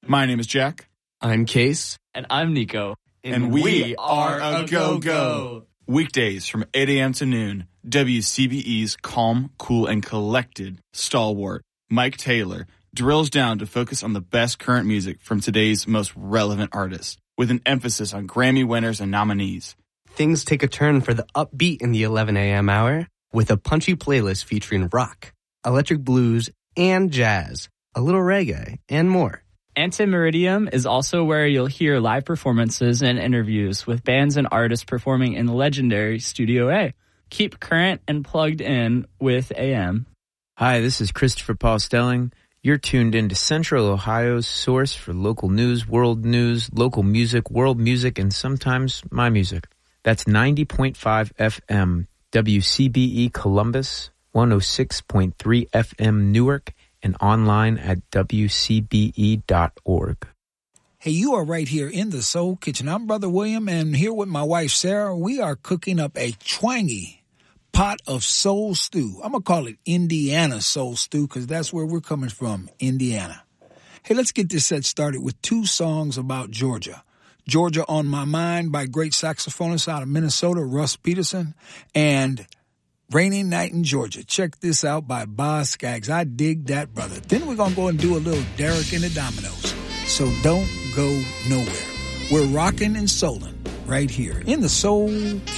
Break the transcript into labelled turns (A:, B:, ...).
A: My name is Jack.
B: I'm Case.
C: And I'm Nico.
A: And we are a go-go. Weekdays from 8 a.m. to noon, WCBE's calm, cool, and collected stalwart, Mike Taylor, drills down to focus on the best current music from today's most relevant artists, with an emphasis on Grammy winners and nominees.
B: Things take a turn for the upbeat in the 11 a.m. hour with a punchy playlist featuring rock, electric blues, and jazz, a little reggae, and more.
C: Antimeridium is also where you'll hear live performances and interviews with bands and artists performing in the legendary Studio A. Keep current and plugged in with AM.
D: Hi, this is Christopher Paul Stelling. You're tuned into Central Ohio's source for local news, local music, world music, and sometimes my music. That's 90.5 FM, WCBE Columbus, 106.3 FM Newark, and online at WCBE.org.
E: Hey, you are right here in the Soul Kitchen. I'm Brother William, and here with my wife, Sarah, we are cooking up a twangy pot of soul stew. I'm going to call it Indiana soul stew because that's where we're coming from, Indiana. Hey, let's get this set started with two songs about Georgia. Georgia on My Mind by great saxophonist out of Minnesota, Russ Peterson, and Rainy Night in Georgia. Check this out by Boz Scaggs. I dig that, brother. Then we're going to go and do a little Derek and the Dominoes. So don't go nowhere. We're rocking and soulin' right here in the Soul